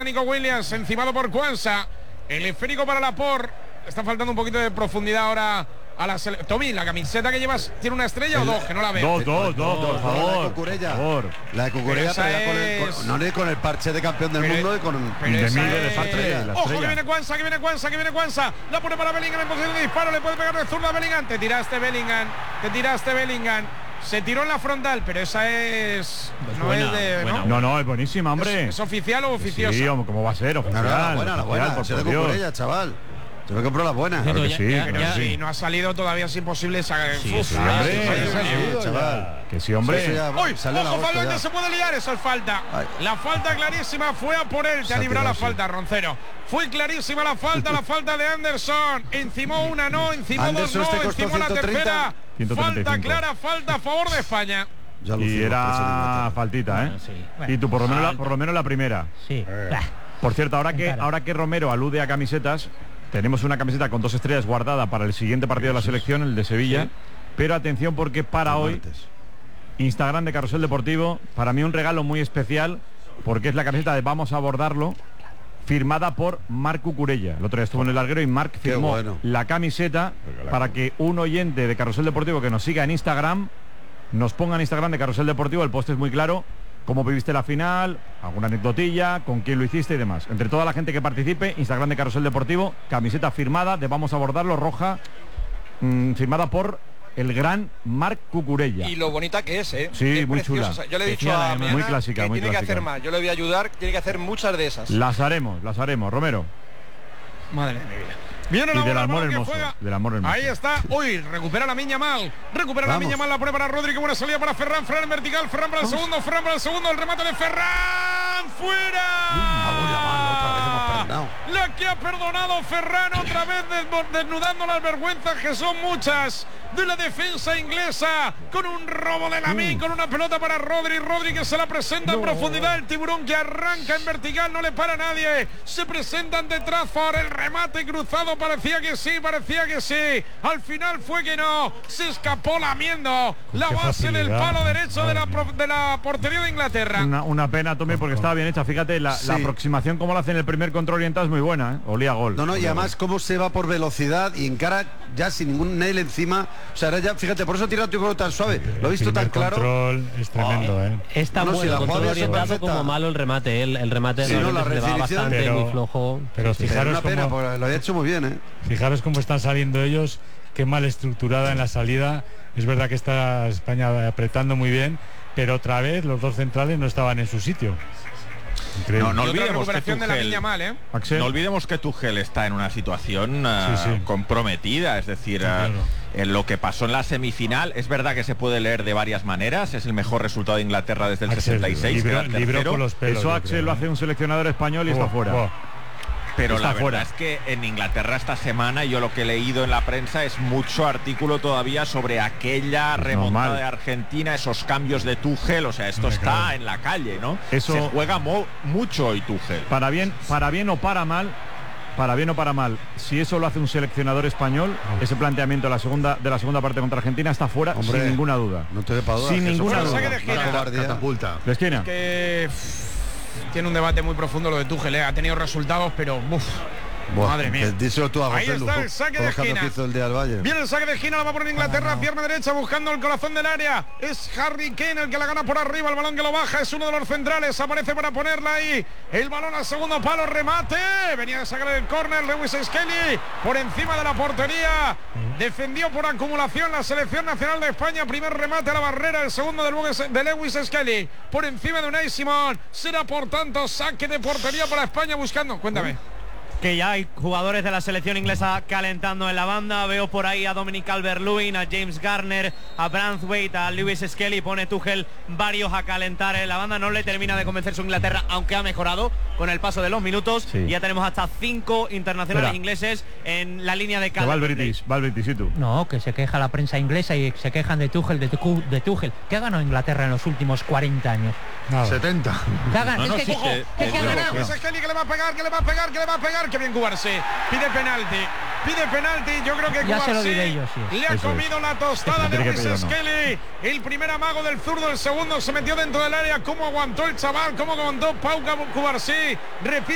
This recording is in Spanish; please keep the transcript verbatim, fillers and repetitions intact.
Nico Williams, encimado por Kwanza. El esférico para Laporte. Está faltando un poquito de profundidad ahora a la sele... Tommy, ¿la camiseta que llevas tiene una estrella el, o dos? Que no la veo. Dos, dos, dos, dos, por favor. La de Cucurella. Por favor. La de Cucurella, pero pero con el, con, es... no le con el parche de campeón del pero, mundo y con pero de esa mil es... de parche, la Ojo, que estrella. viene Kwanza, que viene Kwanza, que viene Kwanza. La pone para Bellingham en posición de disparo. Le puede pegar de zurda a Bellingham. Te tiraste, Bellingham. Te tiraste, Bellingham. Se tiró en la frontal, pero esa es... Pues no buena, es de... buena, ¿no? No, no, es buenísima, hombre. ¿Es, es oficial o oficiosa? Sí, hombre, ¿cómo va a ser? Oficial. No, no, la buena, la oficial, buena. por Se de Dios. Cucurella, chaval. Yo me compro la buena. Claro que Ya, sí, ya, claro ya. que sí. Y no ha salido todavía, es imposible sacar. Sí, Uf, sí, ah, hombre. sí, Eso sí, sí, sí. chaval. Que sí, hombre. Eso ya ¡Uy! salió ¡Ojo, en agosto Fabián, ya. que se puede liar! Eso es falta. Ay. La falta clarísima fue a por él. Te Se ha ha librado la tirado, falta, Roncero. Fue clarísima la falta, la falta de Anderson. Encimó una, no. Encimó Anderson dos, este no. costó Encimó la ciento treinta. tercera. ciento treinta y Falta cinco. clara, falta a favor de España. Ya lo Y hicimos, era presidente. faltita, ¿eh? Bueno, sí. Bueno, Y tú por lo menos la, falta. por lo menos la primera. Sí. Bah. Por cierto, ahora que Cara. ahora que Romero alude a camisetas, tenemos una camiseta con dos estrellas guardada para el siguiente partido de la selección, el de Sevilla. Sí. Pero atención porque para El hoy, martes. Instagram de Carrusel Deportivo, para mí un regalo muy especial, porque es la camiseta de Vamos a abordarlo, firmada por Marc Cucurella. El otro día estuvo en el larguero y Marc Qué firmó bueno. la camiseta para que un oyente de Carrusel Deportivo que nos siga en Instagram, nos ponga en Instagram de Carrusel Deportivo, el post es muy claro, cómo viviste la final, alguna anecdotilla, con quién lo hiciste y demás. Entre toda la gente que participe, Instagram de Carrusel Deportivo, camiseta firmada de Vamos a abordarlo, roja, mmm, firmada por el gran Marc Cucurella. Y lo bonita que es, ¿eh? Sí, Es muy preciosa. chula. O sea, yo le he dicho Preciosa, a muy Miana clásica, que muy tiene que clásica. hacer más. Yo le voy a ayudar, tiene que hacer muchas de esas. Las haremos, las haremos, Romero. Madre mía. Viene Y la del bola, amor balón que hermoso, juega. del amor hermoso. Ahí está. Uy, recupera la Miña Mal. Recupera Vamos. la Miña Mal. La pone para Rodri. Qué buena salida para Ferran. Ferran en vertical. Ferran para el segundo. Ferran para el segundo. El remate de Ferran. ¡Fuera! Vamos, la mano, otra vez hemos perdonado. La que ha perdonado Ferran. Otra vez des- desnudando las vergüenzas, que son muchas, de la defensa inglesa. Con un robo de Lamine. Con una pelota para Rodri. Rodri que se la presenta en profundidad. El tiburón que arranca en vertical. No le para a nadie. Se presenta ante Trafford. El remate cruzado. Parecía que sí. Parecía que sí. Al final fue que no. Se escapó lamiendo la qué base del facilidad. palo derecho de la, Madre pro- de la portería de Inglaterra. Una, una pena, Tommy, porque estaba bien hecha. Fíjate, la, Sí. la aproximación como la hace en el primer control oriental es muy buena, ¿eh? Olía a gol. No, no, y Olía a además gol. cómo se va por velocidad y encara ya sin ningún nail encima. O sea, era ya, fíjate, por eso ha tirado tu gol tan suave. Lo he visto El tan primer claro. control es tremendo, ¿eh? Es tan No, no, si bueno la el control jugada es orientado perfecta. como malo el remate. El, el remate Sí, no, la realmente se le va definición. bastante, Pero- muy flojo. Pero Pero fijaros una pena, cómo, porque lo había hecho muy bien, ¿eh? fijaros cómo están saliendo ellos, qué mal estructurada en la salida. Es verdad que está España apretando muy bien, pero otra vez los dos centrales no estaban en su sitio. Increíble. No, no Y otra olvidemos que recuperación de la Tuchel- Miña Mal, ¿eh? Axel. No olvidemos que Tuchel está en una situación ah, Sí, sí. comprometida, es decir, ah, Claro. en lo que pasó en la semifinal, es verdad que se puede leer de varias maneras, es el mejor resultado de Inglaterra desde el Axel, sesenta y seis, libró- queda libró tercero, con los pelos, Eso yo Axel creo, lo ¿eh? hace un seleccionador español y está Oh, fuera. oh. pero está la verdad fuera. es que en Inglaterra esta semana yo lo que he leído en la prensa es mucho artículo todavía sobre aquella remontada normal. de Argentina, esos cambios de Tuchel, o sea, esto Hombre, está claro. en la calle, ¿no? Eso- Se juega mo- mucho hoy Tuchel. Para bien, para bien o para mal, para bien o para mal, si eso lo hace un seleccionador español, ese planteamiento de la segunda de la segunda parte contra Argentina está fuera Hombre, sin ninguna duda. No te quepa duda. Sin que eso ninguna fue duda. una Saque de esquina. cobardía. Catapulta. ¿De esquina? Que pff, tiene un debate muy profundo lo de Tuchel, ¿eh? Ha tenido resultados, pero uf, Buah, madre mía. que díselo tú a Ahí José está Lu, el saque con de los cambios esquina. que hizo el día del Valle. Viene el saque de esquina, la va por Inglaterra, pierna derecha buscando el corazón del área. Es Harry Kane el que la gana por arriba, el balón que lo baja, es uno de los centrales, aparece para ponerla ahí. El balón al segundo palo, remate. Venía a sacar el córner Lewis Skelly por encima de la portería. Defendió por acumulación la selección nacional de España. Primer remate a la barrera, el segundo de Lewis, de Lewis Skelly por encima de Unai Simón. Será por tanto saque de portería para España buscando. Cuéntame. Que ya hay jugadores de la selección inglesa calentando en la banda. Veo por ahí a Dominic Calvert-Lewin, a James Garner, a Branthwaite, a Lewis Skelly. Pone Tuchel varios a calentar en la banda. No le termina de convencer su Inglaterra, aunque ha mejorado con el paso de los minutos. Sí. Y ya tenemos hasta cinco internacionales Espera. ingleses en la línea de Que va el Calvert. British, va el British, ¿y tú? No, que se queja la prensa inglesa y se quejan de Tuchel, de, Tuchel, de Tuchel. ¿Qué ha ganado Inglaterra en los últimos cuarenta años? Nada. setenta. ¿Qué ha ganado? No, no, Es que- sí, ojo, que- ¿qué- que qué ha yo- ganado? Lewis Skelly que le va a pegar, que le va a pegar, que le va a pegar. Que bien Cubarsí. Pide penalti. Pide penalti. Yo creo que Ya se lo Cubarsí diré yo, sí. le ha Eso comido es. la tostada Eso de tiene que Lewis pedir, ¿no? Skelly. El primer amago del zurdo, el segundo se metió dentro del área. Cómo aguantó el chaval, cómo aguantó Pau Cubarsí. Repite